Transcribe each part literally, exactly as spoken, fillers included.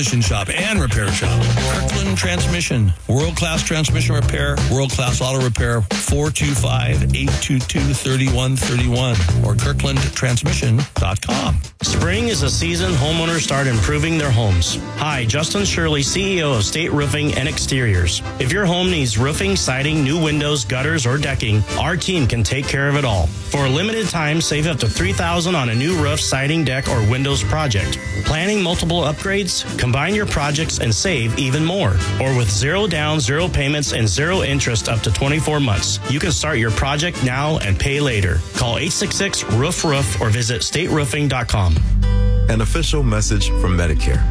Shop and repair shop. Kirkland Transmission. World-class transmission repair. World-class auto repair. four two five, eight two two, three one three one or kirkland transmission dot com. Spring is a season homeowners start improving their homes. Hi, Justin Shirley, C E O of State Roofing and Exteriors. If your home needs roofing, siding, new windows, gutters, or decking, our team can take care of it all. For a limited time, save up to three thousand dollars on a new roof, siding, deck, or windows project. Planning multiple upgrades? Combine your projects and save even more. Or with zero down, zero payments, and zero interest up to twenty-four months. You can start your project now and pay later. Call eight six six, roof roof or visit state roofing dot com. An official message from Medicare.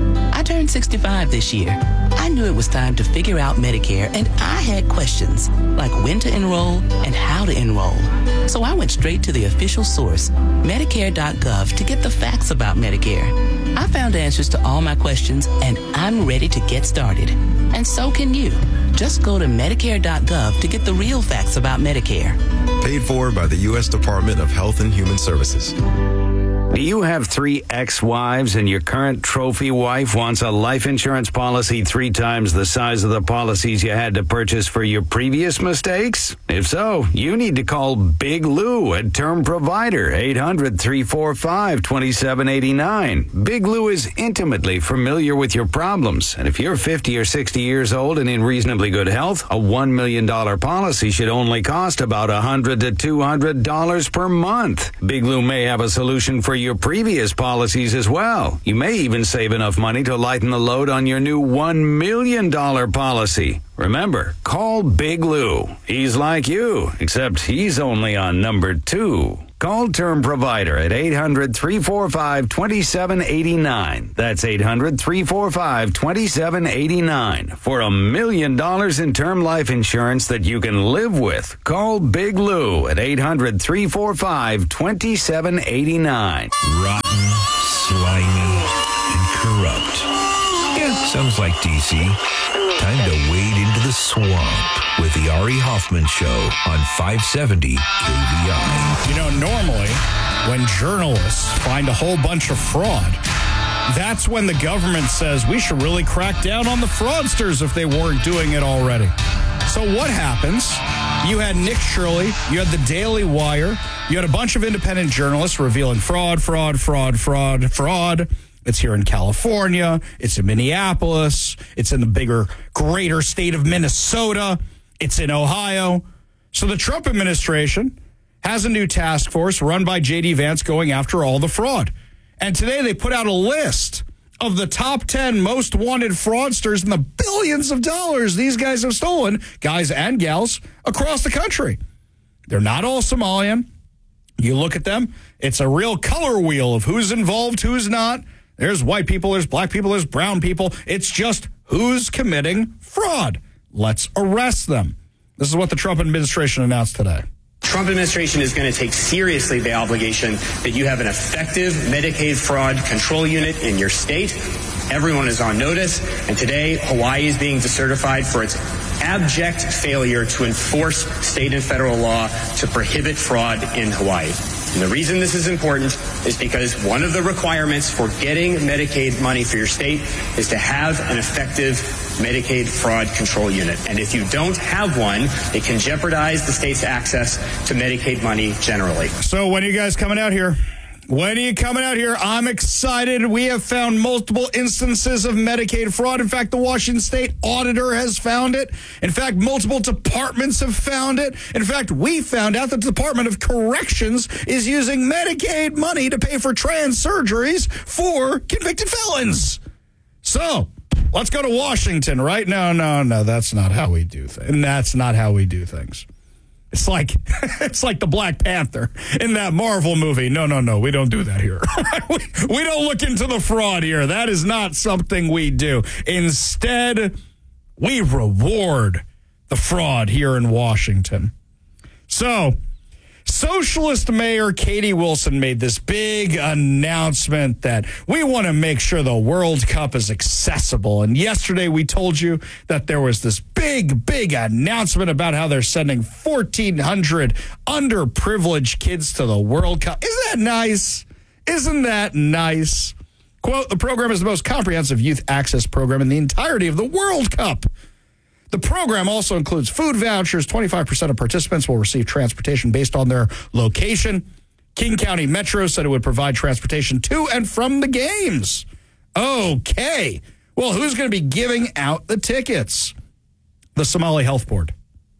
I turned sixty-five this year. I knew it was time to figure out Medicare, and I had questions like when to enroll and how to enroll. So I went straight to the official source, medicare dot gov, to get the facts about Medicare. I found answers to all my questions, and I'm ready to get started. And so can you. Just go to medicare dot gov to get the real facts about Medicare. Paid for by the U S Department of Health and Human Services. Do you have three ex-wives and your current trophy wife wants a life insurance policy three times the size of the policies you had to purchase for your previous mistakes? If so, you need to call Big Lou at Term Provider, eight hundred, three four five, two seven eight nine. Big Lou is intimately familiar with your problems, and if you're fifty or sixty years old and in reasonably good health, a one million dollars policy should only cost about one hundred to two hundred dollars per month. Big Lou may have a solution for your previous policies as well. You may even save enough money to lighten the load on your new one million dollars policy. Remember, call Big Lou. He's like you, except he's only on number two. Call Term Provider at eight hundred, three four five, two seven eight nine. That's eight hundred, three four five, two seven eight nine. For a million dollars in term life insurance that you can live with, call Big Lou at eight hundred, three four five, two seven eight nine. Rotten, slimy, and corrupt. Yeah, sounds like D C. Time to wade into the swamp with the Ari Hoffman Show on five seventy K V I. You know, normally when journalists find a whole bunch of fraud, that's when the government says we should really crack down on the fraudsters if they weren't doing it already. So what happens? You had Nick Shirley, you had the Daily Wire, you had a bunch of independent journalists revealing fraud, fraud, fraud, fraud, fraud. It's here in California. It's in Minneapolis. It's in the bigger, greater state of Minnesota. It's in Ohio. So the Trump administration has a new task force run by J D Vance going after all the fraud. And today they put out a list of the top ten most wanted fraudsters and the billions of dollars these guys have stolen, guys and gals, across the country. They're not all Somalian. You look at them, it's a real color wheel of who's involved, who's not. There's white people, there's black people, there's brown people. It's just who's committing fraud. Let's arrest them. This is what the Trump administration announced today. Trump administration is going to take seriously the obligation that you have an effective Medicaid fraud control unit in your state. Everyone is on notice, and today Hawaii is being decertified for its abject failure to enforce state and federal law to prohibit fraud in Hawaii. And the reason this is important is because one of the requirements for getting Medicaid money for your state is to have an effective Medicaid fraud control unit. And if you don't have one, it can jeopardize the state's access to Medicaid money generally. So when are you guys coming out here? When are you coming out here? I'm excited. We have found multiple instances of Medicaid fraud. In fact, the Washington State Auditor has found it. In fact, multiple departments have found it. In fact, we found out that the Department of Corrections is using Medicaid money to pay for trans surgeries for convicted felons. So let's go to Washington, right? No, no, no, that's not how we do things. And that's not how we do things. It's like it's like the Black Panther in that Marvel movie. No, no, no, we don't do that here. we, we don't look into the fraud here. That is not something we do. Instead, we reward the fraud here in Washington. So, Socialist Mayor Katie Wilson made this big announcement that we want to make sure the World Cup is accessible. And yesterday we told you that there was this big, big announcement about how they're sending fourteen hundred underprivileged kids to the World Cup. Isn't that nice? Isn't that nice? Quote, the program is the most comprehensive youth access program in the entirety of the World Cup. The program also includes food vouchers. twenty-five percent of participants will receive transportation based on their location. King County Metro said it would provide transportation to and from the games. Okay. Well, who's going to be giving out the tickets? The Somali Health Board.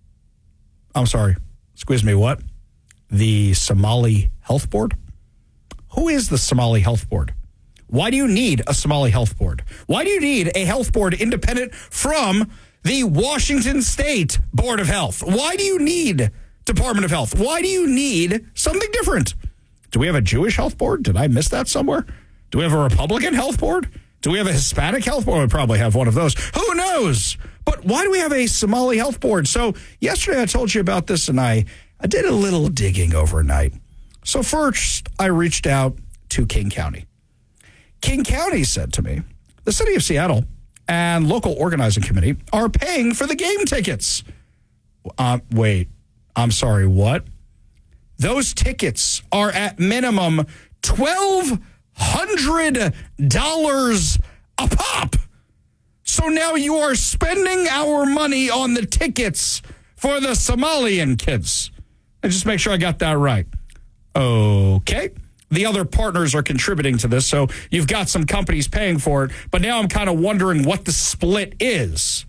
I'm sorry. Excuse me, what? The Somali Health Board? Who is the Somali Health Board? Why do you need a Somali Health Board? Why do you need a health board independent from the Washington State Board of Health? Why do you need Department of Health? Why do you need something different? Do we have a Jewish health board? Did I miss that somewhere? Do we have a Republican health board? Do we have a Hispanic health board? We probably have one of those. Who knows? But why do we have a Somali health board? So yesterday I told you about this, and I, I did a little digging overnight. So first, I reached out to King County. King County said to me, the city of Seattle and local organizing committee are paying for the game tickets. Uh, wait, I'm sorry, what? Those tickets are at minimum twelve hundred dollars a pop. So now you are spending our money on the tickets for the Somalian kids. And just make sure I got that right. Okay. The other partners are contributing to this, so you've got some companies paying for it. But now I'm kind of wondering what the split is.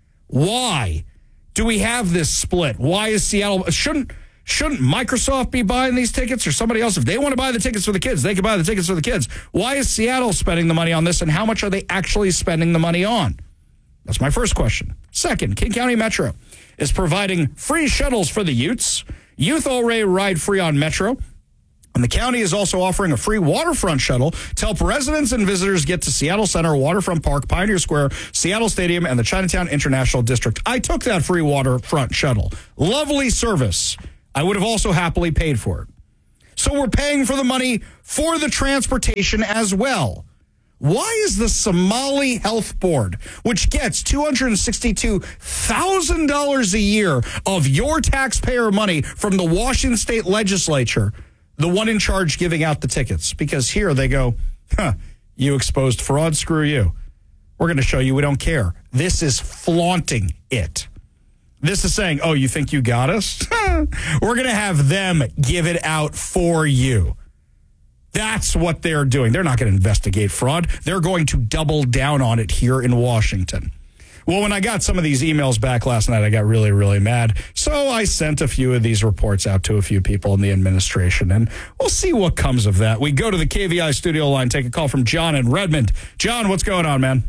Why do we have this split? Why is Seattle... Shouldn't shouldn't Microsoft be buying these tickets or somebody else? If they want to buy the tickets for the kids, they can buy the tickets for the kids. Why is Seattle spending the money on this, and how much are they actually spending the money on? That's my first question. Second, King County Metro is providing free shuttles for the youths. Youth already ride free on Metro. And the county is also offering a free waterfront shuttle to help residents and visitors get to Seattle Center, Waterfront Park, Pioneer Square, Seattle Stadium, and the Chinatown International District. I took that free waterfront shuttle. Lovely service. I would have also happily paid for it. So we're paying for the money for the transportation as well. Why is the Somali Health Board, which gets two hundred sixty-two thousand dollars a year of your taxpayer money from the Washington State Legislature, the one in charge giving out the tickets? Because here they go, huh, you exposed fraud, screw you. We're going to show you we don't care. This is flaunting it. This is saying, oh, you think you got us? We're going to have them give it out for you. That's what they're doing. They're not going to investigate fraud. They're going to double down on it here in Washington. Well, when I got some of these emails back last night, I got really, really mad. So I sent a few of these reports out to a few people in the administration, and we'll see what comes of that. We go to the K V I studio line, take a call from John in Redmond. John, what's going on, man?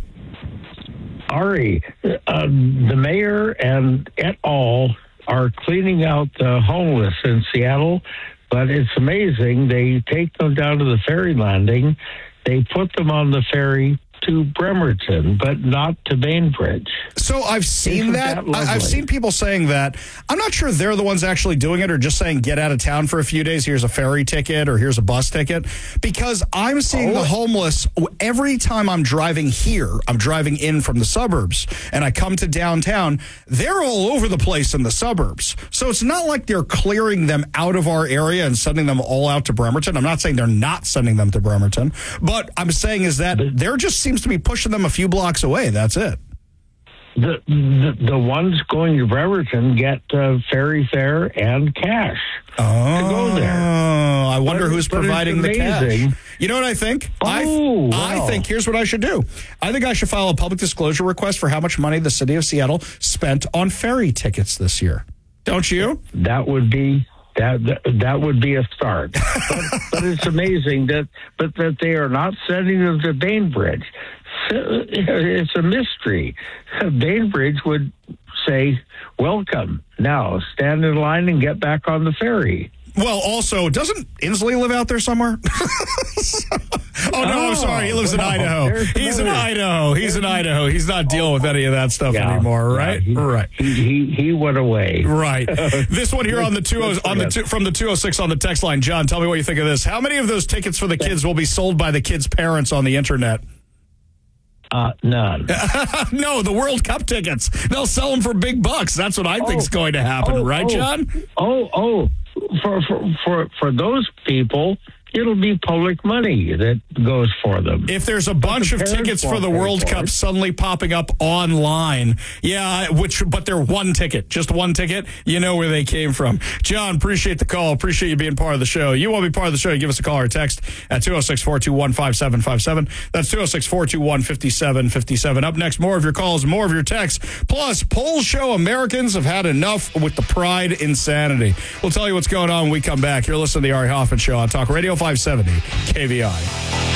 Ari, uh, the mayor and et al. Are cleaning out the homeless in Seattle, but it's amazing. They take them down to the ferry landing. They put them on the ferry to Bremerton, but not to Bainbridge. So I've seen Isn't that. that I've seen people saying that. I'm not sure they're the ones actually doing it or just saying get out of town for a few days. Here's a ferry ticket or here's a bus ticket. Because I'm seeing oh. the homeless every time I'm driving here. I'm driving in from the suburbs and I come to downtown. They're all over the place in the suburbs. So it's not like they're clearing them out of our area and sending them all out to Bremerton. I'm not saying they're not sending them to Bremerton. But I'm saying is that they're just seeing to be pushing them a few blocks away. That's it. The the, the ones going to Bremerton get uh, ferry fare and cash oh, to go there. I wonder but, who's providing the cash. You know what I think? Oh, I, wow. I think here's what I should do. I think I should file a public disclosure request for how much money the city of Seattle spent on ferry tickets this year. Don't you? That would be That, that that would be a start, but, but it's amazing that but that they are not sending them to Bainbridge. It's a mystery. Bainbridge would say, "Welcome. Now stand in line and get back on the ferry." Well, also, doesn't Inslee live out there somewhere? Oh, no, I'm sorry. He lives well, in Idaho. He's in Idaho. He's in Idaho. He's not dealing with any of that stuff yeah, anymore, right? Yeah, he, right. He, he he went away. Right. This one here on the two on the two, from the two oh six on the text line. John, tell me what you think of this. How many of those tickets for the kids will be sold by the kids' parents on the internet? Uh, none. No, the World Cup tickets. They'll sell them for big bucks. That's what I oh, think's going to happen, oh, right, oh, John? Oh, oh. For, for for for those people, it'll be public money that goes for them. If there's a bunch the of tickets for the World for Cup it. suddenly popping up online, yeah, which but they're one ticket, just one ticket, you know where they came from. John, appreciate the call. Appreciate you being part of the show. You want to be part of the show, you give us a call or a text at two oh six, four two one, five seven five seven. That's two oh six, four two one, five seven five seven. Up next, more of your calls, more of your texts. Plus, polls show Americans have had enough with the pride insanity. We'll tell you what's going on when we come back. You're listening to the Ari Hoffman Show on Talk Radio five seventy K V I.